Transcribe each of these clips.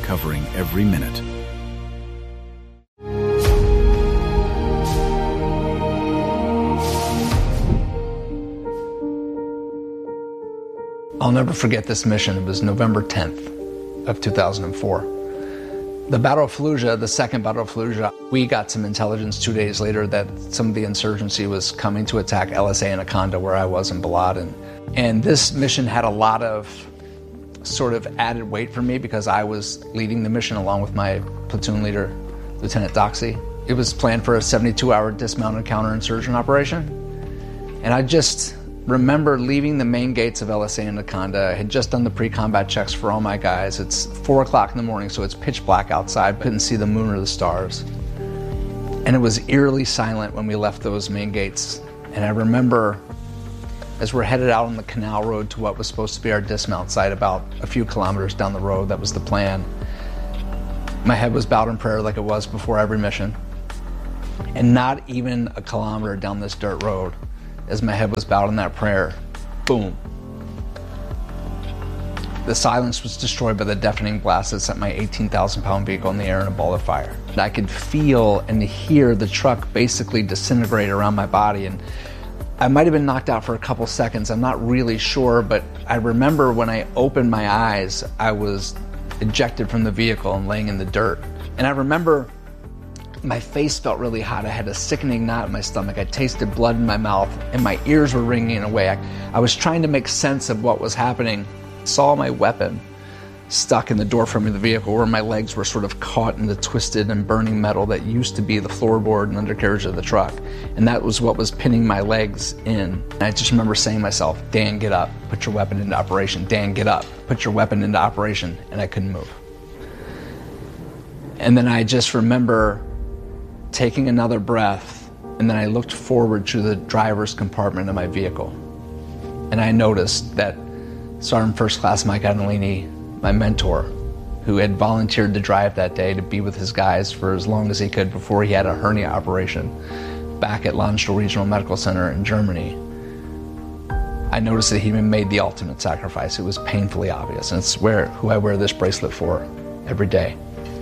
covering every minute. I'll never forget this mission. It was November 10th of 2004. The Battle of Fallujah, the second Battle of Fallujah, we got some intelligence 2 days later that some of the insurgency was coming to attack LSA Anaconda, where I was in Balad. And this mission had a lot of sort of added weight for me because I was leading the mission along with my platoon leader, Lieutenant Doxey. It was planned for a 72-hour dismounted counterinsurgent operation. And I just remember leaving the main gates of LSA Anaconda. I had just done the pre-combat checks for all my guys. It's 4 o'clock in the morning, so it's pitch black outside. Couldn't see the moon or the stars. And it was eerily silent when we left those main gates. And I remember as we're headed out on the canal road to what was supposed to be our dismount site about a few kilometers down the road, that was the plan. My head was bowed in prayer like it was before every mission. And not even a kilometer down this dirt road, as my head was bowed in that prayer, boom. The silence was destroyed by the deafening blast that sent my 18,000-pound vehicle in the air in a ball of fire. And I could feel and hear the truck basically disintegrate around my body, and I might have been knocked out for a couple seconds, I'm not really sure, but I remember when I opened my eyes, I was ejected from the vehicle and laying in the dirt. And I remember my face felt really hot. I had a sickening knot in my stomach. I tasted blood in my mouth, and my ears were ringing away. I was trying to make sense of what was happening. I saw my weapon stuck in the doorframe of the vehicle, where my legs were sort of caught in the twisted and burning metal that used to be the floorboard and undercarriage of the truck. And that was what was pinning my legs in. And I just remember saying to myself, Dan, get up, put your weapon into operation. Dan, get up, put your weapon into operation. And I couldn't move. And then I just remember taking another breath, and then I looked forward to the driver's compartment of my vehicle. And I noticed that Sergeant First Class Mike Adolini, my mentor, who had volunteered to drive that day to be with his guys for as long as he could before he had a hernia operation back at Landstuhl Regional Medical Center in Germany. I noticed that he had made the ultimate sacrifice. It was painfully obvious, and it's who I wear this bracelet for every day.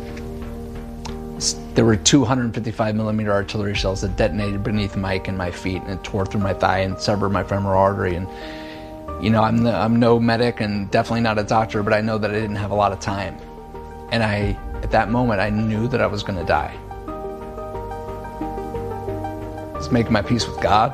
There were 255 millimeter artillery shells that detonated beneath Mike and my feet, and it tore through my thigh and severed my femoral artery. And you know, I'm no medic and definitely not a doctor, but I know that I didn't have a lot of time. And at that moment, I knew that I was going to die. I was making my peace with God.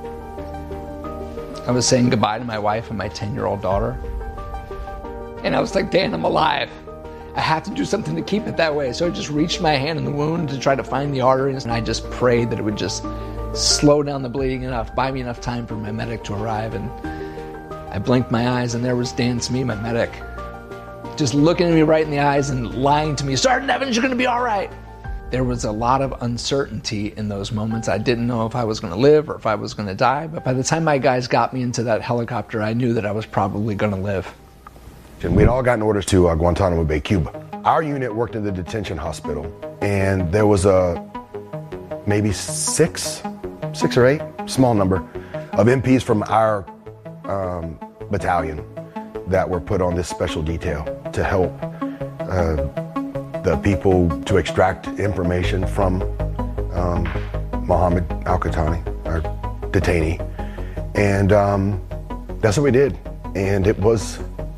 I was saying goodbye to my wife and my 10-year-old daughter. And I was like, Dan, I'm alive. I have to do something to keep it that way. So I just reached my hand in the wound to try to find the arteries, and I just prayed that it would just slow down the bleeding enough, buy me enough time for my medic to arrive. And I blinked my eyes, and there was Dan Smee, my medic, just looking at me right in the eyes and lying to me, Sergeant Evans, you're going to be all right. There was a lot of uncertainty in those moments. I didn't know if I was going to live or if I was going to die, but by the time my guys got me into that helicopter, I knew that I was probably going to live. And we'd all gotten orders to Guantanamo Bay, Cuba. Our unit worked in the detention hospital, and there was maybe six or eight, small number, of MPs from our battalion that were put on this special detail to help the people to extract information from Mohammed Al-Qahtani, our detainee. And that's what we did. And it was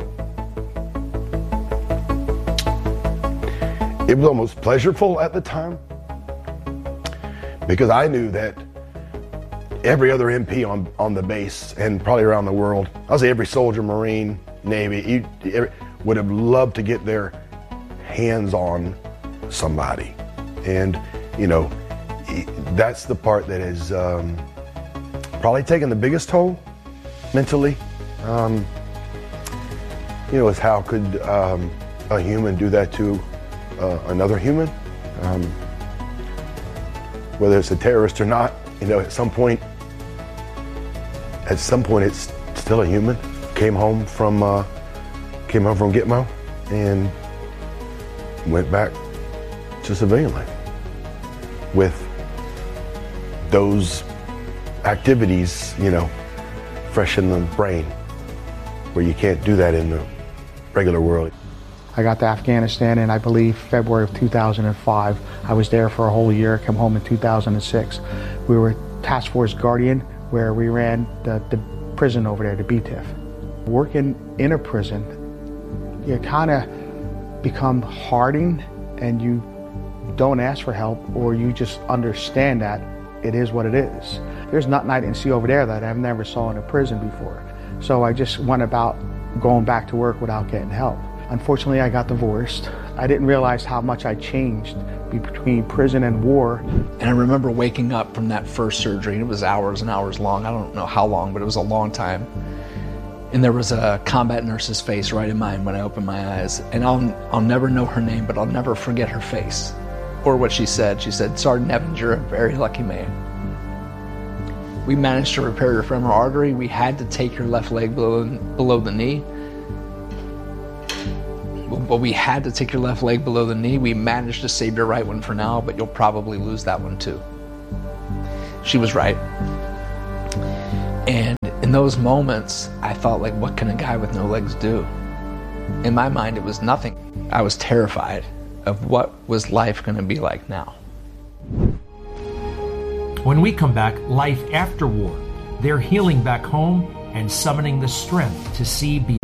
almost pleasurable at the time, because I knew that every other MP on the base and probably around the world, I'll say every soldier, Marine, Navy, would have loved to get their hands on somebody. And, you know, that's the part that is probably taken the biggest toll mentally. You know, is how could a human do that to another human? Whether it's a terrorist or not, you know, at some point it's still a human. Came home from Gitmo and went back to civilian life with those activities, you know, fresh in the brain, where you can't do that in the regular world. I got to Afghanistan in, I believe, February of 2005. I was there for a whole year, came home in 2006. We were Task Force Guardian, where we ran the prison over there, the BTIF. Working in a prison, you kind of become hardened and you don't ask for help, or you just understand that it is what it is. There's nothing I didn't see over there that I've never saw in a prison before. So I just went about going back to work without getting help. Unfortunately, I got divorced. I didn't realize how much I changed between prison and war. And I remember waking up from that first surgery, and it was hours and hours long. I don't know how long, but it was a long time. And there was a combat nurse's face right in mine when I opened my eyes. And I'll never know her name, but I'll never forget her face. Or what she said. She said, "Sergeant Evans, you're a very lucky man. We managed to repair your femoral artery. We had to take your left leg below the knee. But we had to take your left leg below the knee. We managed to save your right one for now, but you'll probably lose that one too." She was right. And in those moments, I thought, like, what can a guy with no legs do? In my mind, it was nothing. I was terrified of what was life going to be like now. When we come back, life after war. They're healing back home and summoning the strength to see beyond.